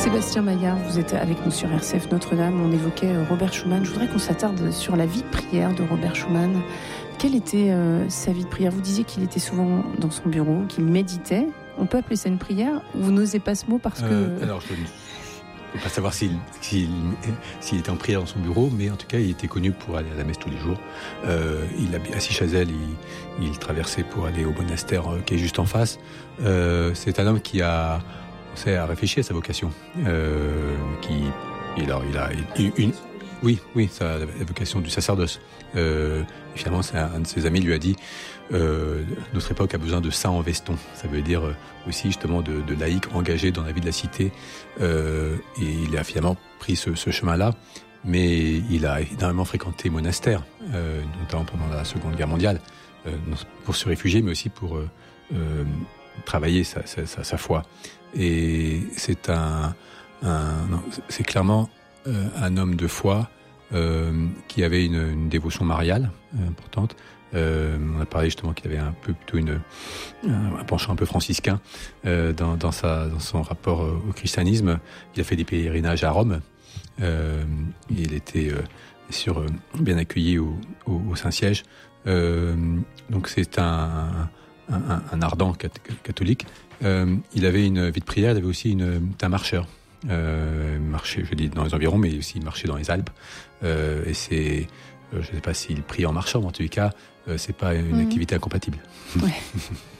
Sébastien Maillard, vous êtes avec nous sur RCF Notre-Dame. On évoquait Robert Schumann. Je voudrais qu'on s'attarde sur la vie de prière de Robert Schumann. Quelle était sa vie de prière ? Vous disiez qu'il était souvent dans son bureau, qu'il méditait. On peut appeler ça une prière ? Vous n'osez pas ce mot parce que... Alors, je ne peux pas savoir s'il était en prière dans son bureau, mais en tout cas, il était connu pour aller à la messe tous les jours. À Sichazel, il traversait pour aller au monastère qui est juste en face. C'est un homme qui a réfléchi à sa vocation. La vocation du sacerdoce. Finalement, un de ses amis lui a dit notre époque a besoin de saints en veston. Ça veut dire aussi justement de laïcs engagés dans la vie de la cité. Et il a finalement pris ce chemin-là, mais il a énormément fréquenté monastères, notamment pendant la Seconde Guerre mondiale, pour se réfugier, mais aussi pour travailler sa foi. Et c'est c'est clairement un homme de foi qui avait une dévotion mariale importante. On a parlé justement qu'il avait plutôt un penchant un peu franciscain dans son rapport au christianisme. Il a fait des pèlerinages à Rome. Il était bien sûr bien accueilli au Saint-Siège. Donc c'est un ardent catholique. Il avait une vie de prière. Il avait aussi un marcheur. Marchait, je dis dans les environs, mais aussi marchait dans les Alpes. Et c'est, je ne sais pas s'il prie en marchant, mais en tous les cas, c'est pas une activité incompatible. Ouais.